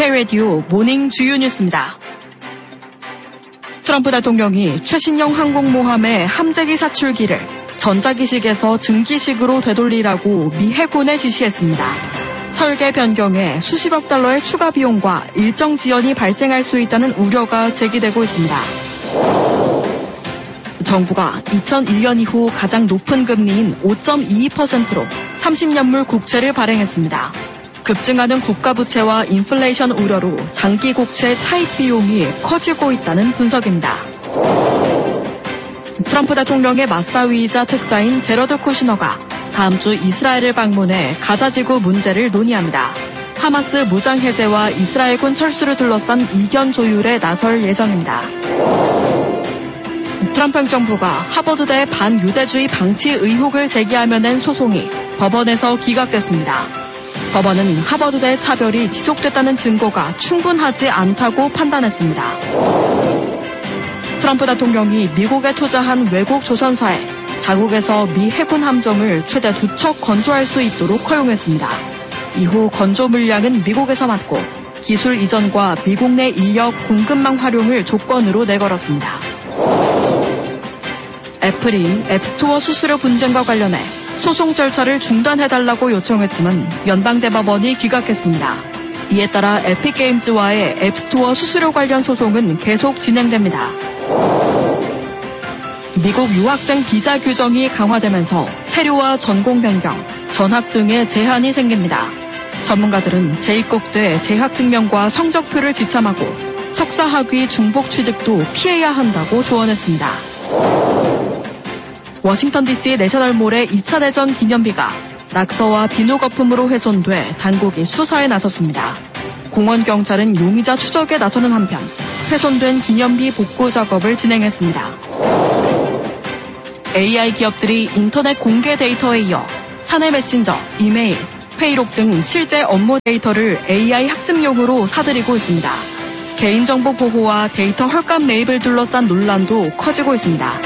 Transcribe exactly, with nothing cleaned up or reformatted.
K-라디오 모닝 주요 뉴스입니다. 트럼프 대통령이 최신형 항공모함의 함재기 사출기를 전자기식에서 증기식으로 되돌리라고 미 해군에 지시했습니다. 설계 변경에 수십억 달러의 추가 비용과 일정 지연이 발생할 수 있다는 우려가 제기되고 있습니다. 정부가 이천일 년 이후 가장 높은 금리인 오 점 이이 퍼센트로 삼십 년물 국채를 발행했습니다. 급증하는 국가부채와 인플레이션 우려로 장기 국채 차입 비용이 커지고 있다는 분석입니다. 트럼프 대통령의 맞사위이자 특사인 제러드 쿠시너가 다음 주 이스라엘을 방문해 가자지구 문제를 논의합니다. 하마스 무장 해제와 이스라엘군 철수를 둘러싼 이견 조율에 나설 예정입니다. 트럼프 행정부가 하버드대 반유대주의 방치 의혹을 제기하며 낸 소송이 법원에서 기각됐습니다. 법원은 하버드대 차별이 지속됐다는 증거가 충분하지 않다고 판단했습니다. 트럼프 대통령이 미국에 투자한 외국 조선사에 자국에서 미 해군 함정을 최대 두 척 건조할 수 있도록 허용했습니다. 이후 건조 물량은 미국에서 맡고 기술 이전과 미국 내 인력 공급망 활용을 조건으로 내걸었습니다. 애플이 앱스토어 수수료 분쟁과 관련해 소송 절차를 중단해달라고 요청했지만 연방대법원이 기각했습니다. 이에 따라 에픽게임즈와의 앱스토어 수수료 관련 소송은 계속 진행됩니다. 미국 유학생 비자 규정이 강화되면서 체류와 전공 변경, 전학 등의 제한이 생깁니다. 전문가들은 재입국때 재학증명과 성적표를 지참하고 석사학위 중복 취득도 피해야 한다고 조언했습니다. 워싱턴 디씨 내셔널몰의 이 차 대전 기념비가 낙서와 비누 거품으로 훼손돼 당국이 수사에 나섰습니다. 공원 경찰은 용의자 추적에 나서는 한편 훼손된 기념비 복구 작업을 진행했습니다. 에이아이 기업들이 인터넷 공개 데이터에 이어 사내 메신저, 이메일, 회의록 등 실제 업무 데이터를 에이아이 학습용으로 사들이고 있습니다. 개인정보 보호와 데이터 헐값 매입을 둘러싼 논란도 커지고 있습니다.